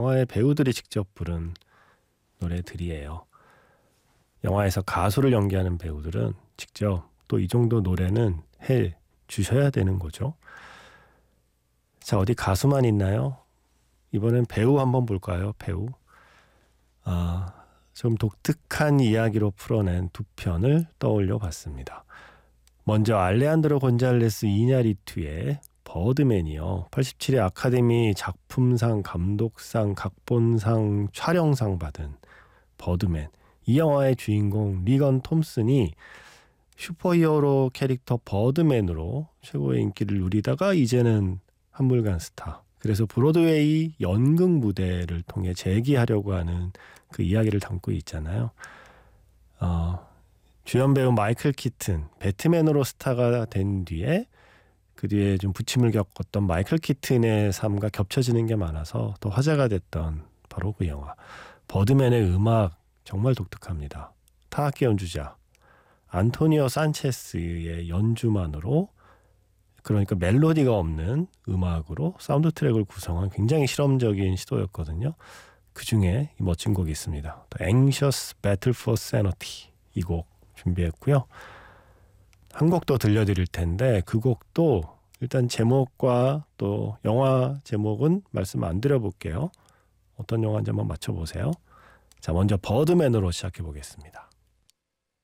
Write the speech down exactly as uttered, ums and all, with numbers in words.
영화의 배우들이 직접 부른 노래들이에요. 영화에서 가수를 연기하는 배우들은 직접 또 이 정도 노래는 해 주셔야 되는 거죠. 자, 어디 가수만 있나요? 이번엔 배우 한번 볼까요? 배우. 아, 좀 독특한 이야기로 풀어낸 두 편을 떠올려 봤습니다. 먼저 알레한드로 곤잘레스 이냐리투의 버드맨이요. 팔십칠 회 아카데미 작품상, 감독상, 각본상, 촬영상 받은 버드맨. 이 영화의 주인공 리건 톰슨이 슈퍼히어로 캐릭터 버드맨으로 최고의 인기를 누리다가 이제는 한물간 스타. 그래서 브로드웨이 연극 무대를 통해 재기하려고 하는 그 이야기를 담고 있잖아요. 어, 주연 배우 마이클 키튼, 배트맨으로 스타가 된 뒤에 그 뒤에 좀 부침을 겪었던 마이클 키튼의 삶과 겹쳐지는 게 많아서 또 화제가 됐던 바로 그 영화. 버드맨의 음악 정말 독특합니다. 타악기 연주자 안토니오 산체스의 연주만으로, 그러니까 멜로디가 없는 음악으로 사운드 트랙을 구성한 굉장히 실험적인 시도였거든요. 그 중에 이 멋진 곡이 있습니다. Anxious Battle for Sanity, 이 곡 준비했고요. 한 곡 더 들려드릴 텐데 그 곡도 일단 제목과 또 영화 제목은 말씀 안 드려볼게요. 어떤 영화인지 한번 맞춰보세요. 자, 먼저 버드맨으로 시작해 보겠습니다.